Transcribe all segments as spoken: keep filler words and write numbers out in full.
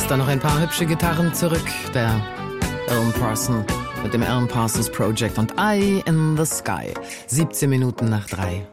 Jetzt da noch ein paar hübsche Gitarren zurück. Der Alan Parsons mit dem Alan Parsons Project und Eye in the Sky. siebzehn Minuten nach drei.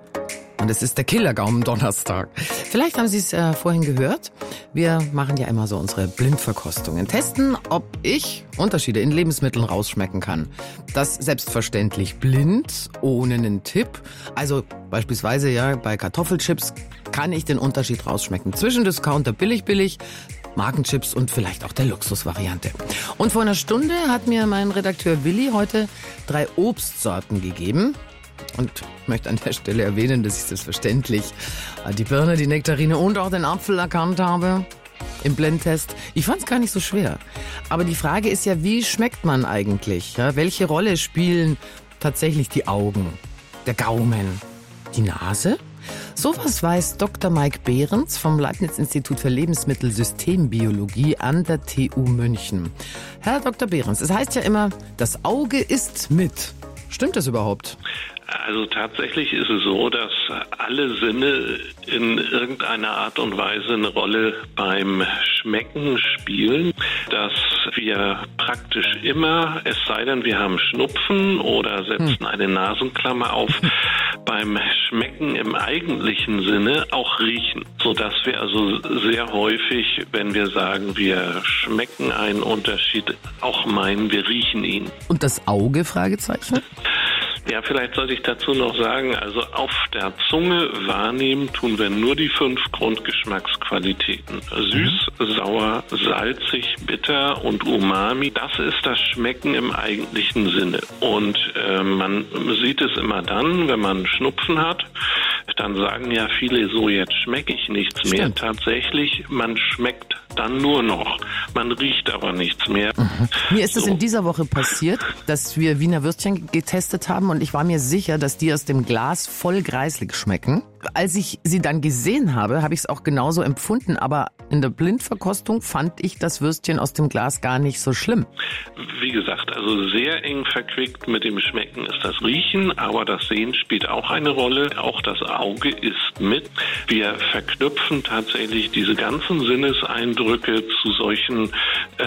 Und es ist der Killergaumen Donnerstag. Vielleicht haben Sie es äh, vorhin gehört. Wir machen ja immer so unsere Blindverkostungen. Testen, ob ich Unterschiede in Lebensmitteln rausschmecken kann. Das selbstverständlich blind, ohne einen Tipp. Also beispielsweise ja bei Kartoffelchips kann ich den Unterschied rausschmecken. Zwischen Discounter billig billig, Markenchips und vielleicht auch der Luxusvariante. Und vor einer Stunde hat mir mein Redakteur Willi heute drei Obstsorten gegeben. Und ich möchte an der Stelle erwähnen, dass ich selbstverständlich die Birne, die Nektarine und auch den Apfel erkannt habe im Blindtest. Ich fand es gar nicht so schwer. Aber die Frage ist ja, wie schmeckt man eigentlich? Ja, welche Rolle spielen tatsächlich die Augen, der Gaumen, die Nase? Sowas weiß Doktor Mike Behrens vom Leibniz-Institut für Lebensmittelsystembiologie an der T U München. Herr Doktor Behrens, es heißt ja immer, das Auge isst mit. Stimmt das überhaupt? Also tatsächlich ist es so, dass alle Sinne in irgendeiner Art und Weise eine Rolle beim Schmecken spielen, dass wir praktisch immer, es sei denn, wir haben Schnupfen oder setzen eine Nasenklammer auf, beim Schmecken im eigentlichen Sinne auch riechen, sodass wir also sehr häufig, wenn wir sagen, wir schmecken einen Unterschied, auch meinen, wir riechen ihn. Und das Auge, Fragezeichen? Ja, vielleicht sollte ich dazu noch sagen, also auf der Zunge wahrnehmen tun wir nur die fünf Grundgeschmacksqualitäten. Süß, sauer, salzig, bitter und Umami. Das ist das Schmecken im eigentlichen Sinne. Und äh, man sieht es immer dann, wenn man Schnupfen hat, dann sagen ja viele so, jetzt schmecke ich nichts mehr. Stimmt. Tatsächlich, man schmeckt dann nur noch. Man riecht aber nichts mehr. Mhm. Mir ist es so. in dieser Woche passiert, dass wir Wiener Würstchen getestet haben und ich war mir sicher, dass die aus dem Glas voll greislig schmecken. Als ich sie dann gesehen habe, habe ich es auch genauso empfunden, aber in der Blindverkostung fand ich das Würstchen aus dem Glas gar nicht so schlimm. Wie gesagt, also sehr eng verquickt mit dem Schmecken ist das Riechen, aber das Sehen spielt auch eine Rolle. Auch das Auge isst mit. Wir verknüpfen tatsächlich diese ganzen Sinneseindrücke zu solchen äh,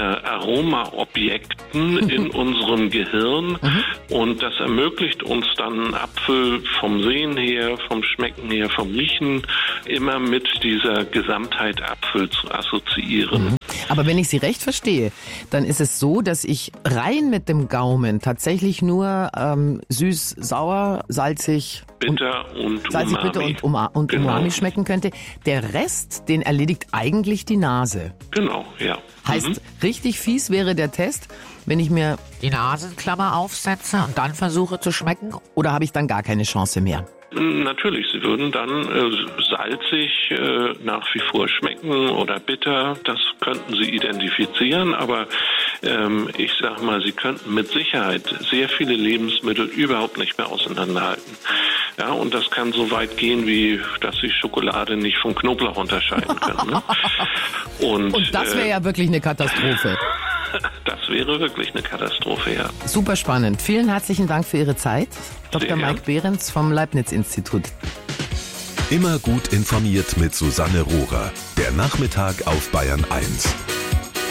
Aromaobjekten in unserem Gehirn mhm. und das ermöglicht uns dann einen Apfel vom Sehen her, vom Schmecken her, vom Riechen immer mit dieser Gesamtheit Apfel zu assoziieren. Mhm. Aber wenn ich Sie recht verstehe, dann ist es so, dass ich rein mit dem Gaumen tatsächlich nur ähm, süß, sauer, salzig, bitter und, und salzig, Umami. bitter und, Uma- und genau. Umami schmecken könnte. Der Rest, den erledigt eigentlich die Nase. Genau, ja. Heißt, mhm. richtig fies wäre der Test, wenn ich mir die Nasenklammer aufsetze und dann versuche zu schmecken, oder habe ich dann gar keine Chance mehr? Natürlich, sie würden dann äh, salzig äh, nach wie vor schmecken oder bitter, das könnten sie identifizieren, aber ähm, ich sag mal, sie könnten mit Sicherheit sehr viele Lebensmittel überhaupt nicht mehr auseinanderhalten. Ja, und das kann so weit gehen, wie dass sie Schokolade nicht vom Knoblauch unterscheiden können. Ne? Und, und das wäre äh, ja wirklich eine Katastrophe. Das wäre wirklich eine Katastrophe, ja. Super spannend. Vielen herzlichen Dank für Ihre Zeit. Doktor Sehr Mike Behrens vom Leibniz-Institut. Immer gut informiert mit Susanne Rohrer. Der Nachmittag auf Bayern eins.